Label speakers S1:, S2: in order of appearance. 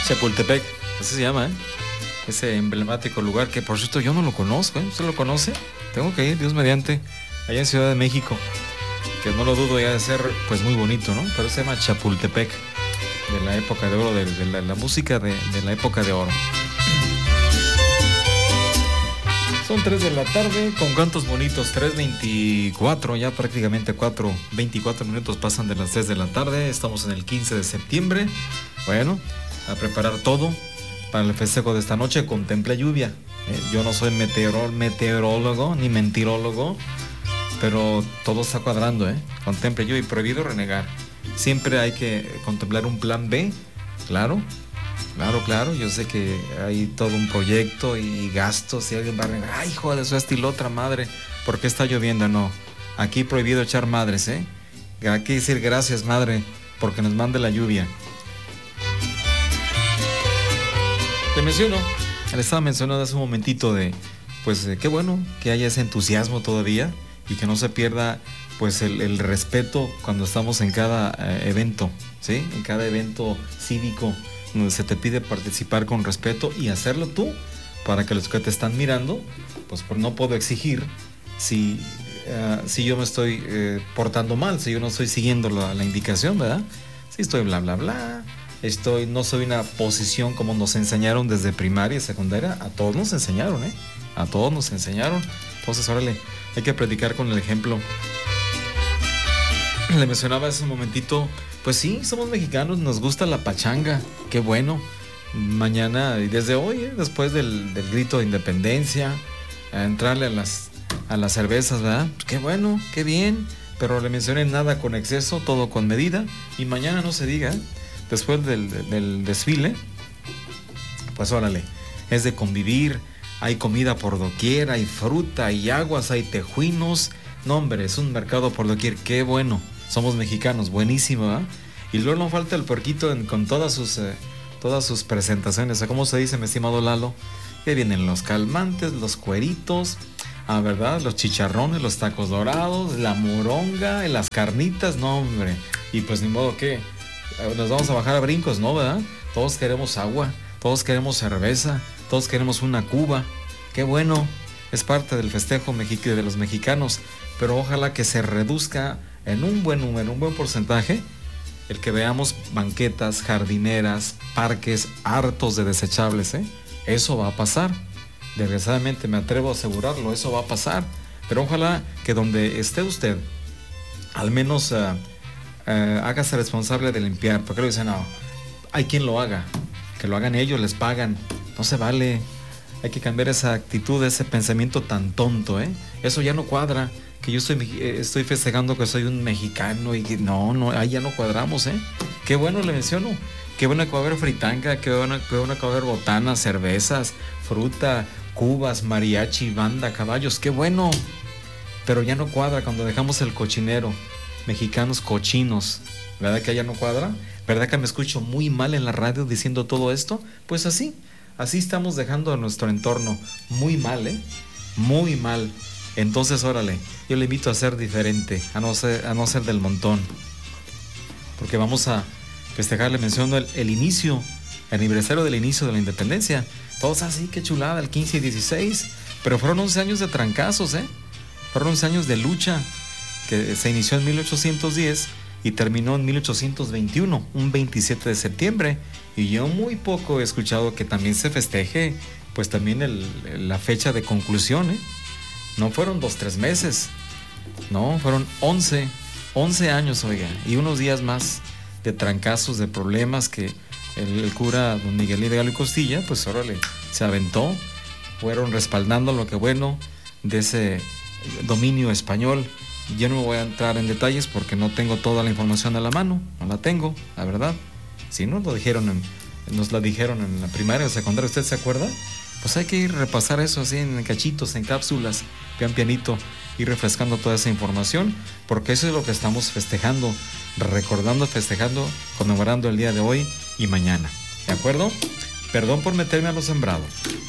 S1: Chapultepec, así se llama, ¿eh? Ese emblemático lugar que, por cierto, yo no lo conozco, ¿eh? ¿Usted lo conoce? Tengo que ir, Dios mediante, allá en Ciudad de México, que no lo dudo ya de ser, pues, muy bonito, ¿no? Pero se llama Chapultepec, de la época de oro, de la música de la época de oro. Son 3 de la tarde, con cantos bonitos, 3:24, ya prácticamente 24 minutos pasan de las 3 de la tarde, estamos en el 15 de septiembre, bueno, a preparar todo para el festejo de esta noche. Contempla lluvia, yo no soy meteorólogo ni mentirólogo, pero todo está cuadrando, contempla lluvia y prohibido renegar, siempre hay que contemplar un plan B, claro, yo sé que hay todo un proyecto y gastos y alguien va a renegar, ay, hijo de su estilotra madre, ¿por qué está lloviendo? No, aquí prohibido echar madres, hay que decir gracias, madre, porque nos mande la lluvia. Le estaba mencionando hace un momentito pues qué bueno que haya ese entusiasmo todavía y que no se pierda pues el respeto cuando estamos en cada evento, ¿sí? En cada evento cívico donde se te pide participar con respeto y hacerlo tú para que los que te están mirando, pues no puedo exigir si yo me estoy portando mal, si yo no estoy siguiendo la indicación, ¿verdad? Si estoy bla bla bla, no soy una posición como nos enseñaron desde primaria y secundaria, a todos nos enseñaron, a todos nos enseñaron, entonces órale, hay que predicar con el ejemplo. Le mencionaba hace un momentito, pues sí, somos mexicanos, nos gusta la pachanga, qué bueno. Mañana y desde hoy, después del grito de independencia, a entrarle a las cervezas, ¿verdad? Pues qué bueno, qué bien, pero le mencioné nada con exceso, todo con medida, y mañana no se diga, después del desfile, pues órale, es de convivir, hay comida por doquier, hay fruta, hay aguas, hay tejuinos, no hombre, es un mercado por doquier, qué bueno. Somos mexicanos, buenísimo, ¿eh? Y luego no falta el puerquito con todas sus presentaciones. ¿Cómo se dice, mi estimado Lalo? Que vienen los calmantes, los cueritos, ¿verdad? Los chicharrones, los tacos dorados, la moronga, las carnitas, no, hombre. Y pues ni modo que nos vamos a bajar a brincos, ¿no, verdad? Todos queremos agua, todos queremos cerveza, todos queremos una cuba. Qué bueno, es parte del festejo de los mexicanos, pero ojalá que se reduzca en un buen número, un buen porcentaje, el que veamos banquetas, jardineras, parques hartos de desechables, Eso va a pasar. Desgraciadamente me atrevo a asegurarlo, eso va a pasar. Pero ojalá que donde esté usted, al menos hágase responsable de limpiar. Porque lo dicen, no, hay quien lo haga, que lo hagan ellos, les pagan. No se vale. Hay que cambiar esa actitud, ese pensamiento tan tonto, Eso ya no cuadra. Que yo estoy festejando que soy un mexicano y que no, ahí ya no cuadramos, Qué bueno le menciono, qué bueno que va a haber fritanga, qué bueno que va a haber botanas, cervezas, fruta, cubas, mariachi, banda, caballos, qué bueno. Pero ya no cuadra cuando dejamos el cochinero, mexicanos cochinos, ¿verdad que ya no cuadra? ¿Verdad que me escucho muy mal en la radio diciendo todo esto? Pues así estamos dejando a nuestro entorno muy mal, muy mal. Entonces, órale, yo le invito a ser diferente, a no ser del montón. Porque vamos a festejar, le menciono el inicio, el aniversario del inicio de la independencia. Todos así, qué chulada, el 15 y 16. Pero fueron 11 años de trancazos, Fueron 11 años de lucha, que se inició en 1810 y terminó en 1821, un 27 de septiembre. Y yo muy poco he escuchado que también se festeje, pues también la fecha de conclusión, No fueron 2-3 meses, no, fueron 11 años, oiga, y unos días más de trancazos, de problemas que el cura don Miguel Hidalgo y Costilla, pues órale, se aventó, fueron respaldando lo que bueno de ese dominio español. Yo no me voy a entrar en detalles porque no tengo toda la información a la mano, no la tengo, la verdad. Si nos la dijeron en la primaria o secundaria, ¿usted se acuerda? Pues hay que ir repasar eso así en cachitos, en cápsulas, pian pianito, ir refrescando toda esa información, porque eso es lo que estamos festejando, recordando, festejando, conmemorando el día de hoy y mañana. ¿De acuerdo? Perdón por meterme a lo sembrado.